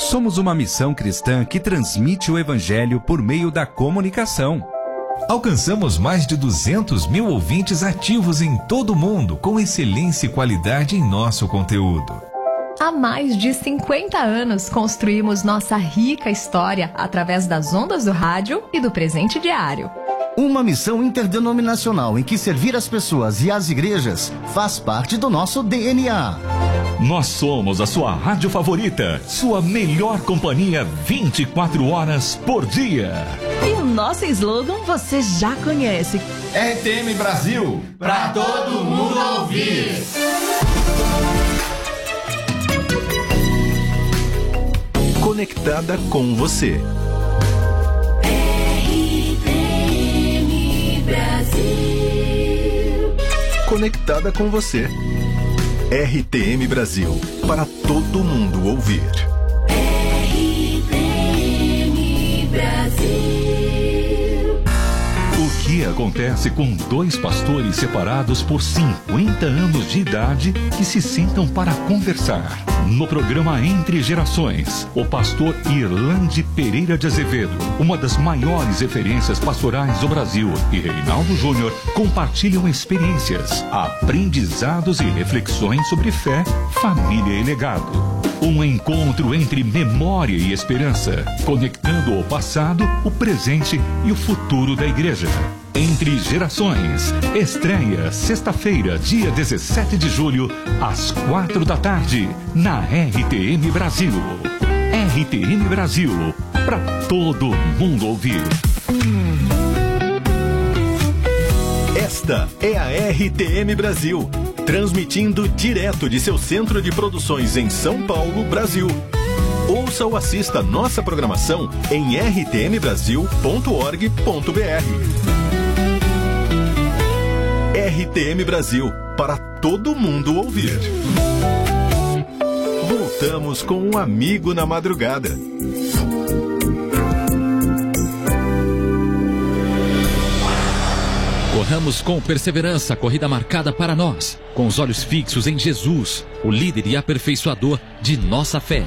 Somos uma missão cristã que transmite o Evangelho por meio da comunicação. Alcançamos mais de 200 mil ouvintes ativos em todo o mundo, com excelência e qualidade em nosso conteúdo. Há mais de 50 anos construímos nossa rica história através das ondas do rádio e do presente diário. Uma missão interdenominacional em que servir as pessoas e as igrejas faz parte do nosso DNA. Nós somos a sua rádio favorita, sua melhor companhia 24 horas por dia. E o nosso slogan você já conhece. RTM Brasil, pra todo mundo ouvir. Conectada com você. RTM Brasil. Conectada com você. RTM Brasil, para todo mundo ouvir. RTM Brasil. O que acontece com dois pastores separados por 50 anos de idade que se sentam para conversar? No programa Entre Gerações, o pastor Irlande Pereira de Azevedo, uma das maiores referências pastorais do Brasil, e Reinaldo Júnior compartilham experiências, aprendizados e reflexões sobre fé, família e legado. Um encontro entre memória e esperança, conectando o passado, o presente e o futuro da igreja. Entre Gerações, estreia sexta-feira, dia 17 de julho, às 4 da tarde, na RTM Brasil. RTM Brasil, para todo mundo ouvir. Esta é a RTM Brasil, transmitindo direto de seu centro de produções em São Paulo, Brasil. Ouça ou assista nossa programação em rtmbrasil.org.br. RTM Brasil, para todo mundo ouvir. Voltamos com um amigo na madrugada. Corramos com perseverança a corrida marcada para nós, com os olhos fixos em Jesus, o líder e aperfeiçoador de nossa fé.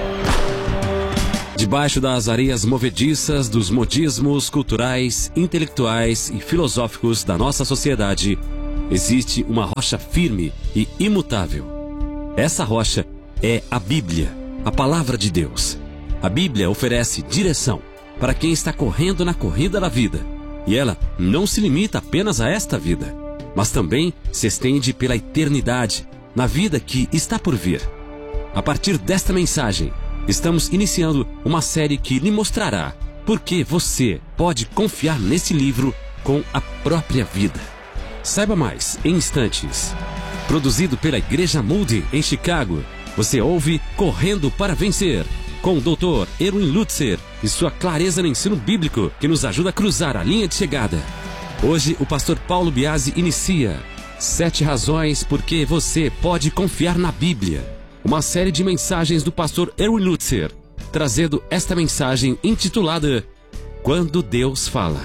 Debaixo das areias movediças dos modismos culturais, intelectuais e filosóficos da nossa sociedade, existe uma rocha firme e imutável. Essa rocha é a Bíblia, a Palavra de Deus. A Bíblia oferece direção para quem está correndo na corrida da vida. E ela não se limita apenas a esta vida, mas também se estende pela eternidade, na vida que está por vir. A partir desta mensagem, estamos iniciando uma série que lhe mostrará por que você pode confiar nesse livro com a própria vida. Saiba mais em instantes. Produzido pela Igreja Moody em Chicago, você ouve Correndo para Vencer, com o Dr. Erwin Lutzer e sua clareza no ensino bíblico que nos ajuda a cruzar a linha de chegada. Hoje, o pastor Paulo Biasi inicia 7 razões por que você pode confiar na Bíblia. Uma série de mensagens do pastor Erwin Lutzer, trazendo esta mensagem intitulada Quando Deus Fala.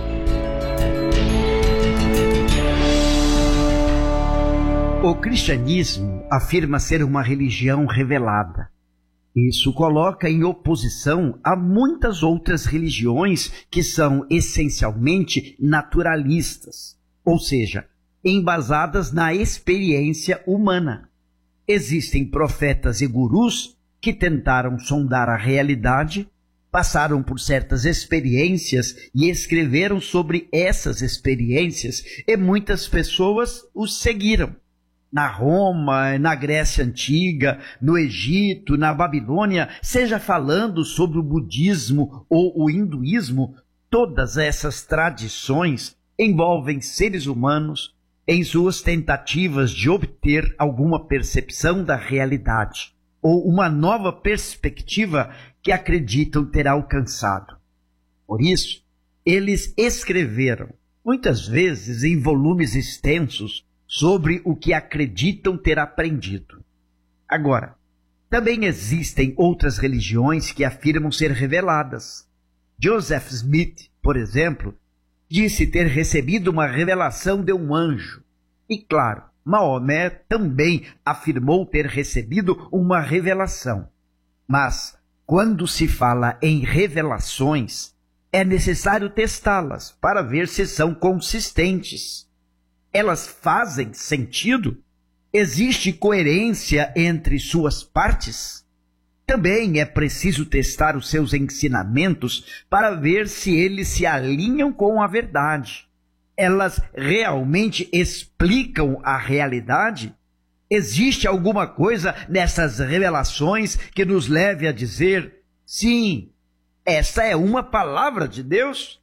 O cristianismo afirma ser uma religião revelada. Isso coloca em oposição a muitas outras religiões que são essencialmente naturalistas, ou seja, embasadas na experiência humana. Existem profetas e gurus que tentaram sondar a realidade, passaram por certas experiências e escreveram sobre essas experiências, e muitas pessoas os seguiram. Na Roma, na Grécia Antiga, no Egito, na Babilônia, seja falando sobre o budismo ou o hinduísmo, todas essas tradições envolvem seres humanos em suas tentativas de obter alguma percepção da realidade ou uma nova perspectiva que acreditam ter alcançado. Por isso, eles escreveram, muitas vezes em volumes extensos, sobre o que acreditam ter aprendido. Agora, também existem outras religiões que afirmam ser reveladas. Joseph Smith, por exemplo, disse ter recebido uma revelação de um anjo. E claro, Maomé também afirmou ter recebido uma revelação. Mas, quando se fala em revelações, é necessário testá-las para ver se são consistentes. Elas fazem sentido? Existe coerência entre suas partes? Também é preciso testar os seus ensinamentos para ver se eles se alinham com a verdade. Elas realmente explicam a realidade? Existe alguma coisa nessas revelações que nos leve a dizer, sim, essa é uma palavra de Deus?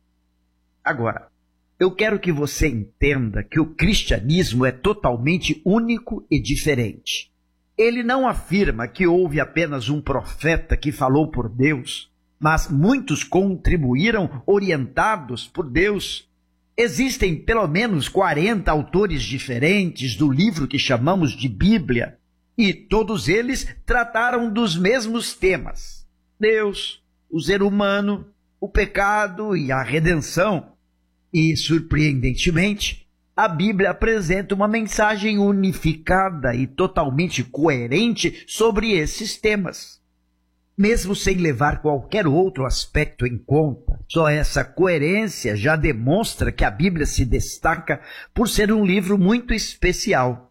Agora, eu quero que você entenda que o cristianismo é totalmente único e diferente. Ele não afirma que houve apenas um profeta que falou por Deus, mas muitos contribuíram orientados por Deus. Existem pelo menos 40 autores diferentes do livro que chamamos de Bíblia, e todos eles trataram dos mesmos temas: Deus, o ser humano, o pecado e a redenção. E, surpreendentemente, a Bíblia apresenta uma mensagem unificada e totalmente coerente sobre esses temas. Mesmo sem levar qualquer outro aspecto em conta, só essa coerência já demonstra que a Bíblia se destaca por ser um livro muito especial.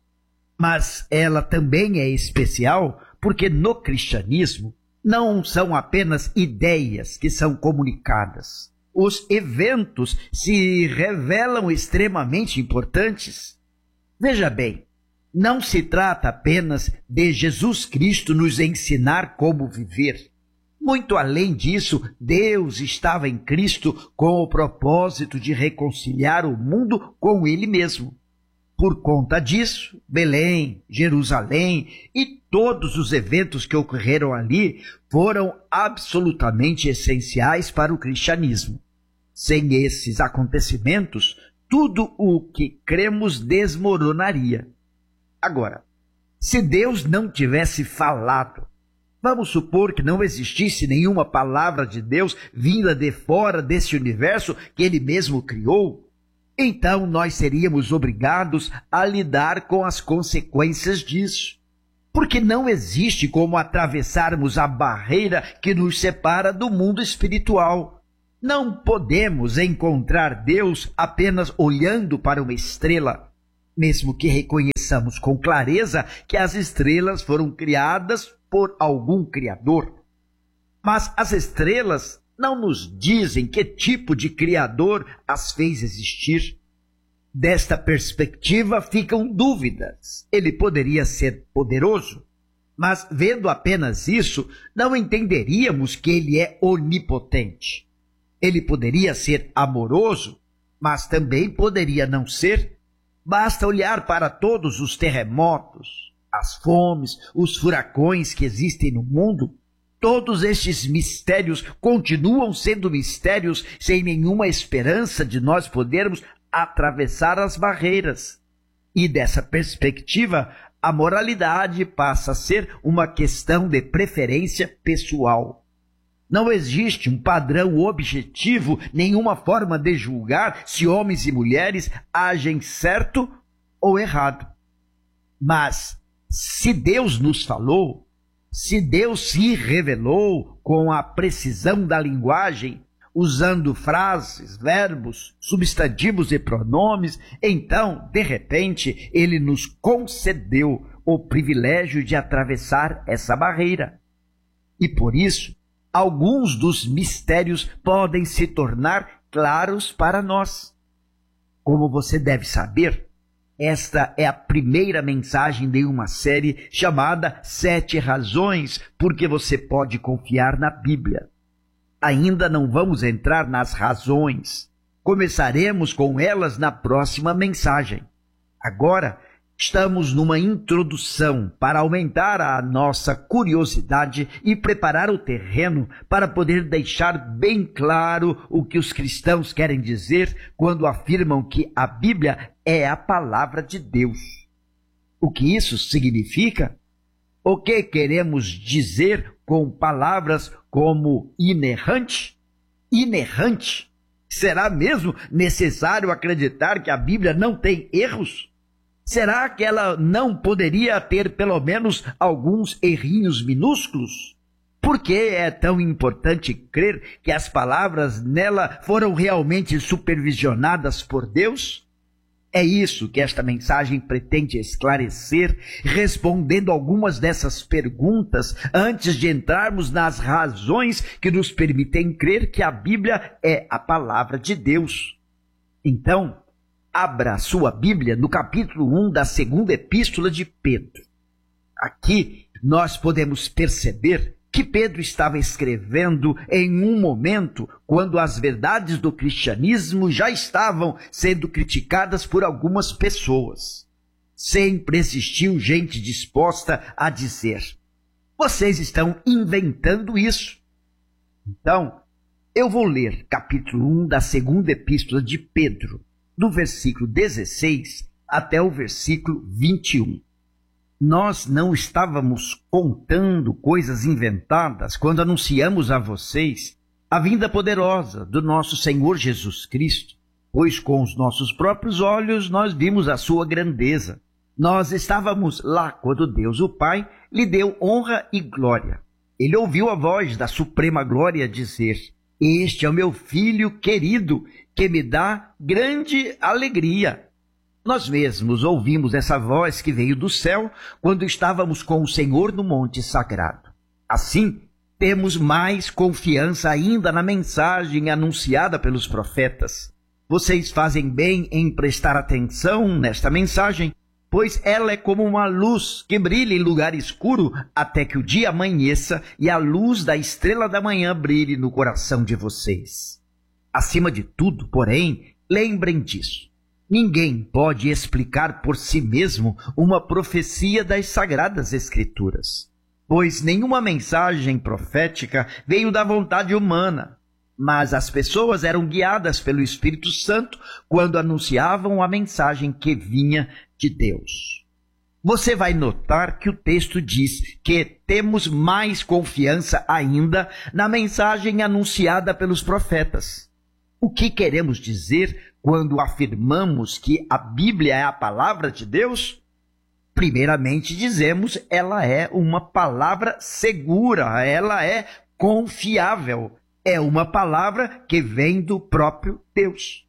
Mas ela também é especial porque no cristianismo não são apenas ideias que são comunicadas. Os eventos se revelam extremamente importantes. Veja bem, não se trata apenas de Jesus Cristo nos ensinar como viver. Muito além disso, Deus estava em Cristo com o propósito de reconciliar o mundo com Ele mesmo. Por conta disso, Belém, Jerusalém e todos os eventos que ocorreram ali foram absolutamente essenciais para o cristianismo. Sem esses acontecimentos, tudo o que cremos desmoronaria. Agora, se Deus não tivesse falado, vamos supor que não existisse nenhuma palavra de Deus vinda de fora desse universo que Ele mesmo criou, então nós seríamos obrigados a lidar com as consequências disso. Porque não existe como atravessarmos a barreira que nos separa do mundo espiritual. Não podemos encontrar Deus apenas olhando para uma estrela, mesmo que reconheçamos com clareza que as estrelas foram criadas por algum criador. Mas as estrelas não nos dizem que tipo de criador as fez existir. Desta perspectiva ficam dúvidas. Ele poderia ser poderoso, mas vendo apenas isso, não entenderíamos que ele é onipotente. Ele poderia ser amoroso, mas também poderia não ser. Basta olhar para todos os terremotos, as fomes, os furacões que existem no mundo. Todos estes mistérios continuam sendo mistérios sem nenhuma esperança de nós podermos atravessar as barreiras. E dessa perspectiva, a moralidade passa a ser uma questão de preferência pessoal. Não existe um padrão objetivo, nenhuma forma de julgar se homens e mulheres agem certo ou errado. Mas, se Deus nos falou, se Deus se revelou com a precisão da linguagem, usando frases, verbos, substantivos e pronomes, então, de repente, Ele nos concedeu o privilégio de atravessar essa barreira. E por isso, alguns dos mistérios podem se tornar claros para nós. Como você deve saber, esta é a primeira mensagem de uma série chamada 7 Razões porque você pode confiar na Bíblia. Ainda não vamos entrar nas razões. Começaremos com elas na próxima mensagem. Agora, estamos numa introdução para aumentar a nossa curiosidade e preparar o terreno para poder deixar bem claro o que os cristãos querem dizer quando afirmam que a Bíblia é a palavra de Deus. O que isso significa? O que queremos dizer com palavras como inerrante? Inerrante? Será mesmo necessário acreditar que a Bíblia não tem erros? Será que ela não poderia ter pelo menos alguns errinhos minúsculos? Por que é tão importante crer que as palavras nela foram realmente supervisionadas por Deus? É isso que esta mensagem pretende esclarecer, respondendo algumas dessas perguntas antes de entrarmos nas razões que nos permitem crer que a Bíblia é a palavra de Deus. Então, abra sua Bíblia no capítulo 1 da segunda epístola de Pedro. Aqui nós podemos perceber que Pedro estava escrevendo em um momento quando as verdades do cristianismo já estavam sendo criticadas por algumas pessoas. Sempre existiu gente disposta a dizer: vocês estão inventando isso. Então, eu vou ler capítulo 1 da segunda epístola de Pedro, do versículo 16 até o versículo 21. Nós não estávamos contando coisas inventadas quando anunciamos a vocês a vinda poderosa do nosso Senhor Jesus Cristo, pois com os nossos próprios olhos nós vimos a sua grandeza. Nós estávamos lá quando Deus, o Pai, lhe deu honra e glória. Ele ouviu a voz da suprema glória dizer: este é o meu filho querido, que me dá grande alegria. Nós mesmos ouvimos essa voz que veio do céu quando estávamos com o Senhor no monte sagrado. Assim, temos mais confiança ainda na mensagem anunciada pelos profetas. Vocês fazem bem em prestar atenção nesta mensagem, pois ela é como uma luz que brilha em lugar escuro até que o dia amanheça e a luz da estrela da manhã brilhe no coração de vocês. Acima de tudo, porém, lembrem disso. Ninguém pode explicar por si mesmo uma profecia das Sagradas Escrituras, pois nenhuma mensagem profética veio da vontade humana, mas as pessoas eram guiadas pelo Espírito Santo quando anunciavam a mensagem que vinha de Deus. Você vai notar que o texto diz que temos mais confiança ainda na mensagem anunciada pelos profetas. O que queremos dizer quando afirmamos que a Bíblia é a palavra de Deus? Primeiramente dizemos, ela é uma palavra segura, ela é confiável, é uma palavra que vem do próprio Deus.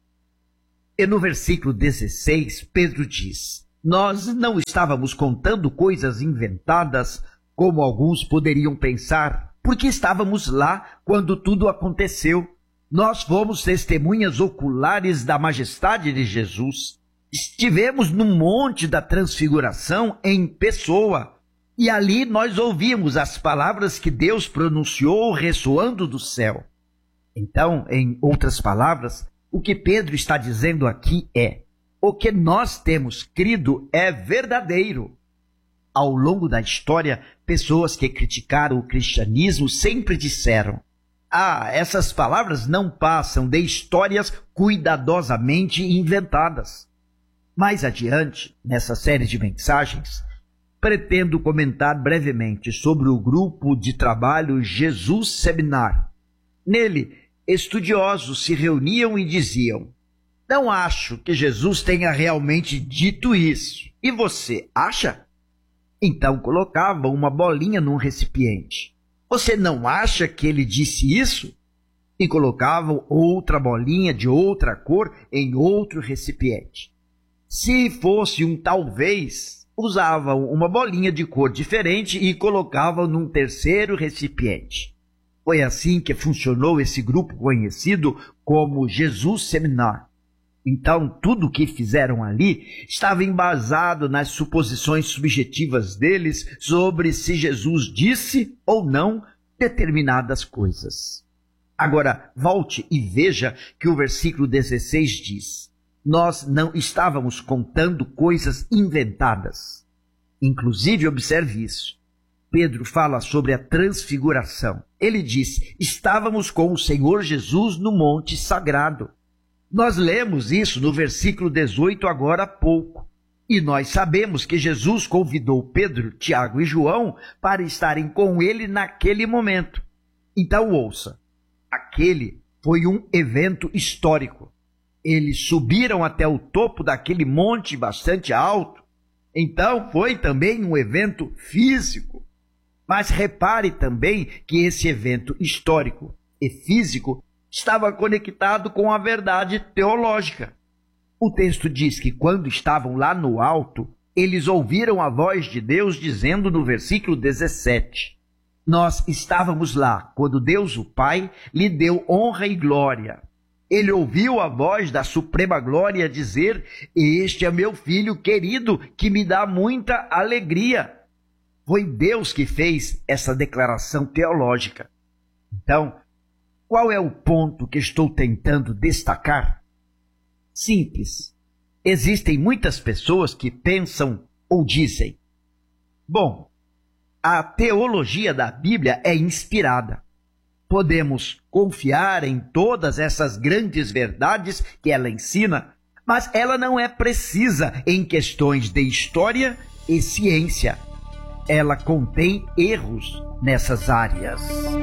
E no versículo 16, Pedro diz: nós não estávamos contando coisas inventadas, como alguns poderiam pensar, porque estávamos lá quando tudo aconteceu. Nós fomos testemunhas oculares da majestade de Jesus. Estivemos no Monte da Transfiguração em pessoa, e ali nós ouvimos as palavras que Deus pronunciou ressoando do céu. Então, em outras palavras, o que Pedro está dizendo aqui é: o que nós temos crido é verdadeiro. Ao longo da história, pessoas que criticaram o cristianismo sempre disseram: essas palavras não passam de histórias cuidadosamente inventadas. Mais adiante, nessa série de mensagens, pretendo comentar brevemente sobre o grupo de trabalho Jesus Seminar. Nele, estudiosos se reuniam e diziam: não acho que Jesus tenha realmente dito isso. E você acha? Então colocavam uma bolinha num recipiente. Você não acha que ele disse isso? E colocavam outra bolinha de outra cor em outro recipiente. Se fosse um talvez, usavam uma bolinha de cor diferente e colocavam num terceiro recipiente. Foi assim que funcionou esse grupo conhecido como Jesus Seminar. Então, tudo o que fizeram ali estava embasado nas suposições subjetivas deles sobre se Jesus disse ou não determinadas coisas. Agora, volte e veja que o versículo 16 diz: nós não estávamos contando coisas inventadas. Inclusive, observe isso. Pedro fala sobre a transfiguração. Ele diz: estávamos com o Senhor Jesus no monte sagrado. Nós lemos isso no versículo 18 agora há pouco. E nós sabemos que Jesus convidou Pedro, Tiago e João para estarem com ele naquele momento. Então ouça, aquele foi um evento histórico. Eles subiram até o topo daquele monte bastante alto. Então foi também um evento físico. Mas repare também que esse evento histórico e físico estava conectado com a verdade teológica. O texto diz que quando estavam lá no alto, eles ouviram a voz de Deus dizendo no versículo 17: nós estávamos lá quando Deus, o Pai, lhe deu honra e glória. Ele ouviu a voz da suprema glória dizer: este é meu filho querido, que me dá muita alegria. Foi Deus que fez essa declaração teológica. Então, qual é o ponto que estou tentando destacar? Simples. Existem muitas pessoas que pensam ou dizem: bom, a teologia da Bíblia é inspirada. Podemos confiar em todas essas grandes verdades que ela ensina, mas ela não é precisa em questões de história e ciência. Ela contém erros nessas áreas.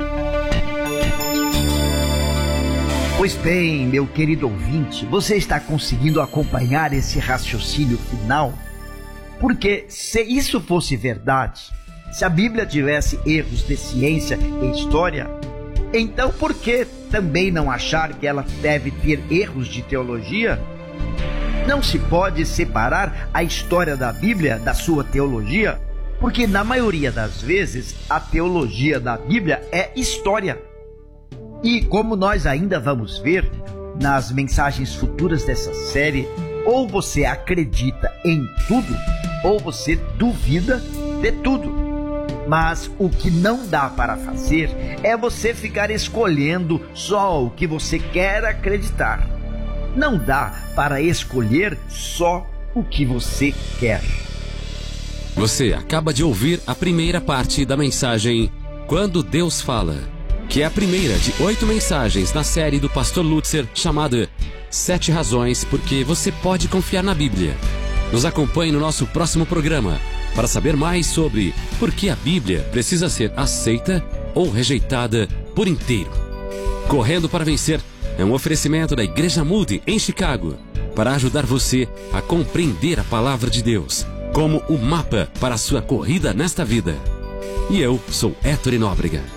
Pois bem, meu querido ouvinte, você está conseguindo acompanhar esse raciocínio final? Porque se isso fosse verdade, se a Bíblia tivesse erros de ciência e história, então por que também não achar que ela deve ter erros de teologia? Não se pode separar a história da Bíblia da sua teologia, porque na maioria das vezes a teologia da Bíblia é história. E como nós ainda vamos ver nas mensagens futuras dessa série, ou você acredita em tudo, ou você duvida de tudo. Mas o que não dá para fazer é você ficar escolhendo só o que você quer acreditar. Não dá para escolher só o que você quer. Você acaba de ouvir a primeira parte da mensagem Quando Deus Fala, que é a primeira de 8 mensagens na série do Pastor Lutzer chamada 7 razões porque você pode confiar na Bíblia. Nos acompanhe no nosso próximo programa para saber mais sobre por que a Bíblia precisa ser aceita ou rejeitada por inteiro. Correndo para Vencer é um oferecimento da Igreja Moody em Chicago para ajudar você a compreender a palavra de Deus como o mapa para a sua corrida nesta vida. E eu sou Héctor Nóbrega.